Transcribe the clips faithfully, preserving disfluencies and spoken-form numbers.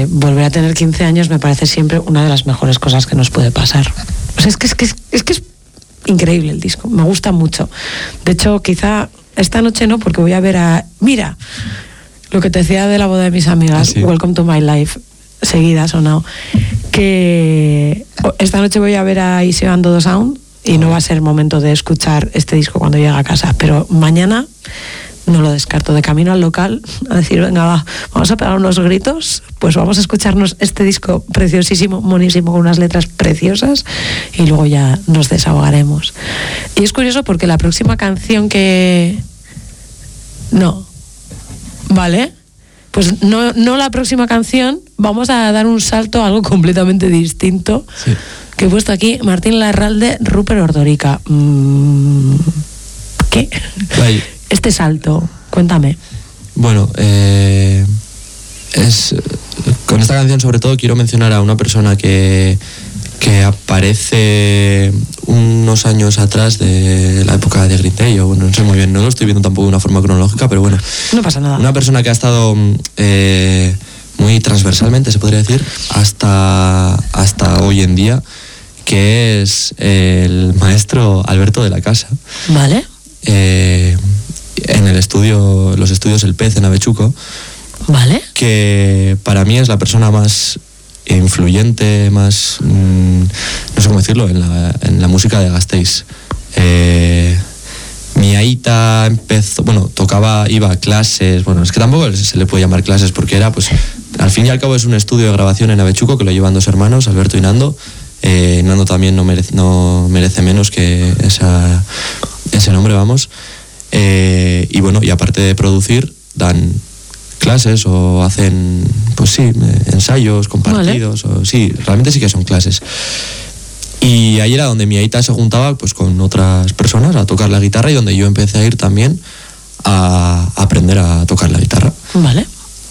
eh, volver a tener quince años me parece siempre una de las mejores cosas que nos puede pasar. O sea, es que es, que es, es, que es increíble el disco, me gusta mucho. De hecho, quizá esta noche no, porque voy a ver a... Mira, lo que te decía de la boda de mis amigas, sí. Welcome to my life, seguida ha sonado, que esta noche voy a ver a Easy Bando do Sound y no va a ser momento de escuchar este disco cuando llegue a casa, pero mañana no lo descarto, de camino al local a decir, venga, va, vamos a pegar unos gritos, pues vamos a escucharnos este disco preciosísimo, monísimo, con unas letras preciosas, y luego ya nos desahogaremos. Y es curioso porque la próxima canción que... No, vale, pues no, no la próxima canción, vamos a dar un salto a algo completamente distinto, sí. Que he puesto aquí, Martín Larralde, Rupert Ordorica. Mm, ¿Qué? Bye. Este salto, cuéntame. Bueno, eh, es, con esta canción sobre todo quiero mencionar a una persona que, que aparece unos años atrás de la época de Green Day, o bueno, no sé muy bien, no lo estoy viendo tampoco de una forma cronológica, pero bueno. No pasa nada. Una persona que ha estado eh, muy transversalmente, se podría decir, hasta, hasta hoy en día, que es el maestro Alberto de la Casa. Vale. Eh, en el estudio, los estudios El Pez en Avechuco, vale, que para mí es la persona más influyente, más mmm, no sé cómo decirlo, en la, en la música de Gasteiz. Eh, mi aita empezó, bueno, tocaba, iba a clases, bueno, es que tampoco se le puede llamar clases porque era, pues, al fin y al cabo es un estudio de grabación en Avechuco que lo llevan dos hermanos, Alberto y Nando. Eh, Nando también no merece, no merece menos que esa, ese nombre, vamos. Eh, y bueno, y aparte de producir, dan clases o hacen, pues sí, ensayos compartidos, vale. O, sí, realmente sí que son clases. Y ahí era donde mi aita se juntaba pues con otras personas a tocar la guitarra y donde yo empecé a ir también a aprender a tocar la guitarra. Vale.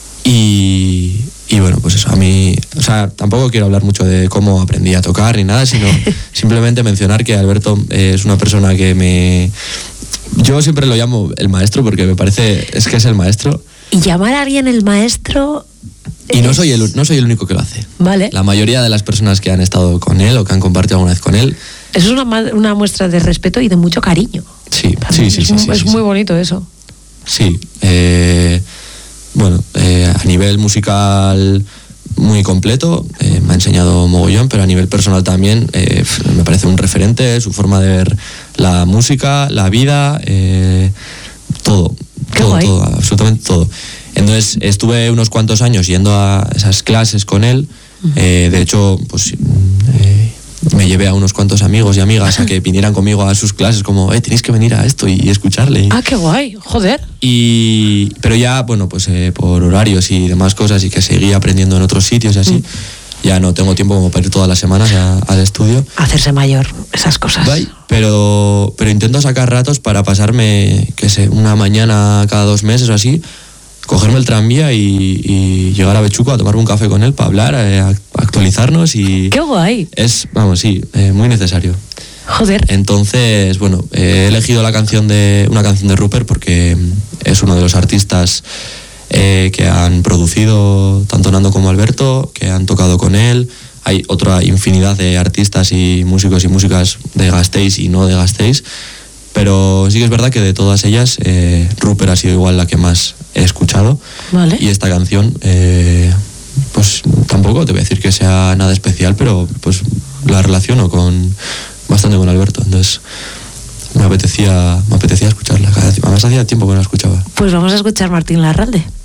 Y, y bueno, pues eso, a mí, o sea, tampoco quiero hablar mucho de cómo aprendí a tocar ni nada, sino simplemente mencionar que Alberto es una persona que me... Yo siempre lo llamo el maestro porque me parece, es que es el maestro. Y llamar a alguien el maestro... Y no soy, el, no soy el único que lo hace. Vale. La mayoría de las personas que han estado con él o que han compartido alguna vez con él... Eso es una, una muestra de respeto y de mucho cariño. Sí, sí, sí. Es, sí, sí, sí, es sí, muy sí. bonito eso. Sí. Eh, bueno, eh, a nivel musical muy completo, eh, me ha enseñado mogollón, pero a nivel personal también eh, me parece un referente, su forma de ver la música, la vida, eh, todo. Qué todo, guay. todo, absolutamente todo. Entonces estuve unos cuantos años yendo a esas clases con él. Uh-huh. Eh, de hecho, pues eh, me llevé a unos cuantos amigos y amigas a que vinieran conmigo a sus clases, como, eh, tenéis que venir a esto y, y escucharle. Ah, qué guay, joder. Y, pero ya, bueno, pues eh, por horarios y demás cosas y que seguía aprendiendo en otros sitios y así, uh-huh. Ya no tengo tiempo como para ir todas las semanas a, al estudio. Hacerse mayor, esas cosas. Bye. Pero, pero intento sacar ratos para pasarme, qué sé, una mañana cada dos meses o así, cogerme el tranvía y, y llegar a Avechuco a tomarme un café con él para hablar, eh, a actualizarnos y... ¡Qué guay! Es, vamos, sí, eh, muy necesario. Joder. Entonces, bueno, eh, he elegido la canción de una canción de Rupert porque es uno de los artistas eh, que han producido tanto Nando como Alberto, que han tocado con él. Hay otra infinidad de artistas y músicos y músicas de Gasteiz y no de Gasteiz. Pero sí que es verdad que de todas ellas, eh, Rupert ha sido igual la que más he escuchado. Vale. Y esta canción, eh, pues tampoco te voy a decir que sea nada especial, pero pues la relaciono con bastante con Alberto. Entonces me apetecía, me apetecía escucharla. Además hacía tiempo que no la escuchaba. Pues vamos a escuchar Martín Larralde.